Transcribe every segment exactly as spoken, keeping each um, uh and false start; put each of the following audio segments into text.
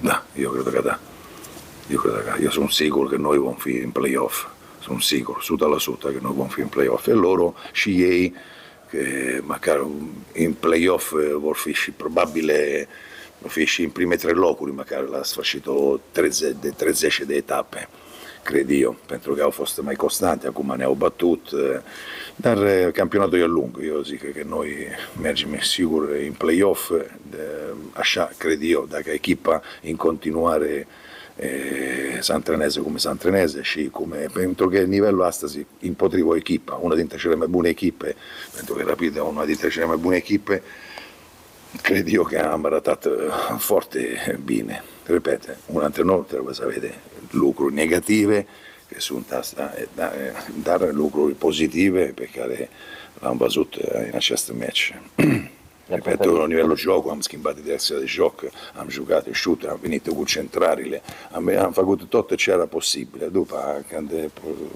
Da, io credo che da. Io, credo che, io sono sicuro che noi vom fi in play-off, sono sicuro, su dalla sotto che noi vom fi in play-off e loro sciei che magari in play-off vor fi probabile vor fi in prime tre locuri, magari l'ha sfascito treizeci di tappe, credo io, penso che ho fosse mai costante, come ne ho battuto, dal campionato io lungo, io sì che noi mergiamo sicuro in play-off, eh, credo io, da che equipa in continuare eh, Santrenese come Santrenese, sì, come penso che il livello astasi in potrivo equipa, una di le buone equipe, penso che Rapid è una di le buone equipe, credo io che hanno barattato forte bene, ripeto, un altro notte, lo sapete, lucro negative che sono tasta e dare lucro positive perché l'hanno basato in questo match. Ripeto, a livello gioco, abbiamo schimbato diverse di gioco, abbiamo giocato, shooter, abbiamo finito con centrali, abbiamo fatto tutto e c'era possibile. Dopo, quando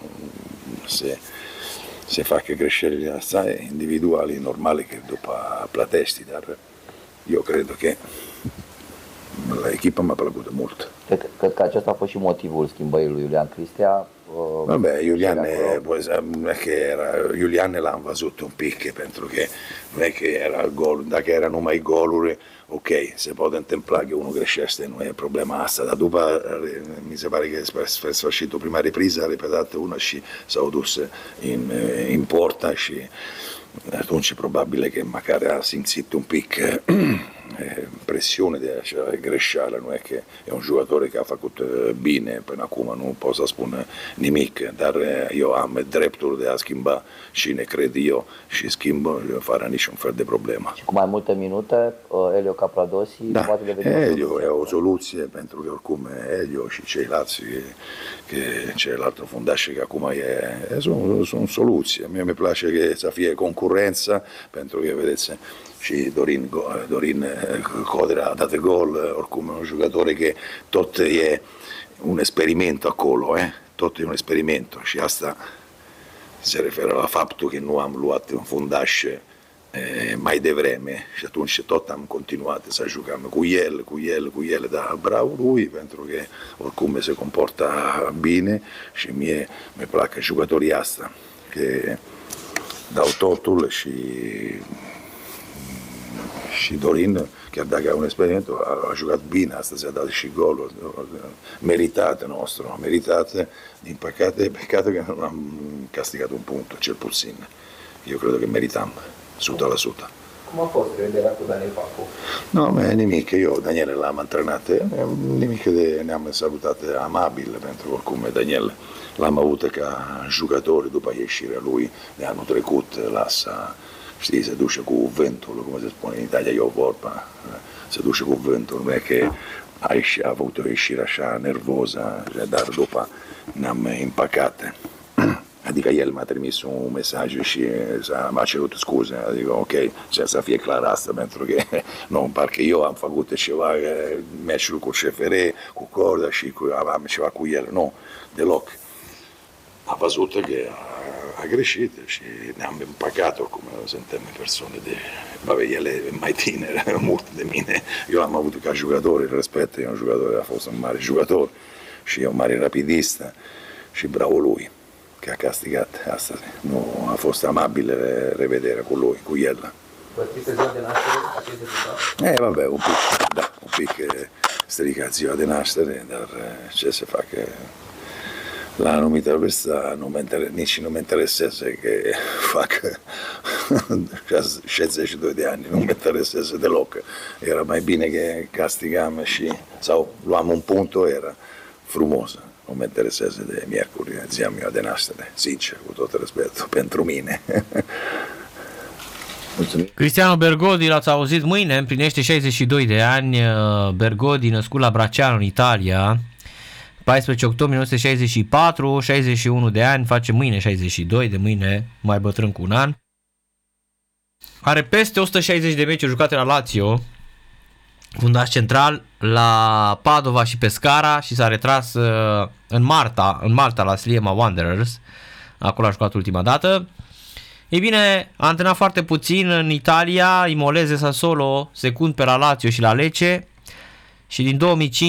se, se fa che crescere le assai individuali, è normale che dopo la testi, io credo che l'echipa mi ha plăcut molto. Cred, cred că acesta a fost și motivul schimbării lui Iulian Cristea. Vabbè, Iulian non è che era, Iulian l'hanno vasuto un picche, penso che non è che era il gol, da che erano mai goluri, ok, se può contemplare che uno crescesse non è problema, da dopo mi sembra che è sfascito prima ripresa, ripetate una si saudusse in, in porta, si, non c'è probabile che magari ha sentito un picche, pressione di crescere, non è che è un giocatore che ha fatto bene, per come non posso spune nimic, dar io am dreptul de a schimba și ne cred eu și schimbă fără niciun fel de problemă. Și cu mai multe minute, Elio Capradosi da, poate deveni Elio è o soluție pentru că oricum Elio și ceilalți che c'è l'altro fondașe che acum è sono, sono soluție. A mie mi place che să fie concurența pentru că vedeți și Dorin, Dorin Codrea a dat gol, oricum è un giocatore che tot è un esperimento acolo, eh? Tot è un esperimento și asta se referă la faptul că nu am luat un fundaș eh, mai devreme și atunci tot am continuat să jucăm cu el, cu el, cu el, dar bravo lui pentru că oricum se comporta bine și mie mi place jucătorii asta, că dau totul și și Dorin, chiar dacă è un esperimento, ha giocato bene, astăzi a dat și goluri, meritate nostro, meritate, din păcate, peccato che non am castigato un punto, cel puțin. Io credo che meritam, suta la suta. Cum a fost revederea cu Daniel Pacu? No, ma è nemico, io Daniele l'am antrenato, è un nemico che ne am salutate amabile, pentru oricum Daniele l'am avuto ca giocatore, dopo ieșirea lui, ne hanno trecut, lascia, știi, se duce cu vântul, come si spune in Italia, io vorba, se duce cu vântul, non è che a avuto ieșire așa nervosă, dar dopo ne-am împăcat. Adică el m-a trimis un mesaj și m-a cerut scuze, adică ok, ce să fie clar asta, pentru că nu, parcă eu am făcut ceva, meciul cu C F R, cu Corda și cu, aveam ceva cu el, nu, deloc. A văzut că a greșit și ne-am împăcat, oricum suntem persoane de, vabbè, el e mai tinere, mult de mine, eu l-am avut ca jucător, îl respect, e un jucător, a fost un mare jucător și e un mare rapidista și bravo lui, che ha castigato astăzi, nu a fost amabile revederea cu lui, cu el. Vă strică ziua de naștere, acest rezultat? Eh, vabbè, un pic, da, un pic strica ziua de naștere, dar ce se fa che l'anumita questa non mi inter- nici non mi interessasse che fac șaizeci și doi de ani, non mi interessasse deloc. Era mai bine che castigam și, sau luam un punto, era frumos. Non mi interessasse de miercuri, zia mia de naștere, sincer, cu tot respectul pentru mine. Cristiano Bergodi, l-ați auzit, mâine împlinește șaizeci și doi de ani. Bergodi, născut la Bracciano, în Italia, paisprezece octombrie o nouă sute șaizeci și patru, șaizeci și unu de ani, face mâine șaizeci și doi, de mâine mai bătrân cu un an. Are peste o sută șaizeci de meciuri jucate la Lazio, fundaș central la Padova și Pescara și s-a retras în Malta, în Malta la Sliema Wanderers, acolo a jucat ultima dată. Ei bine, a antrenat foarte puțin în Italia, Imolese, Sassuolo, secund pe la Lazio și la Lecce și din două mii cinci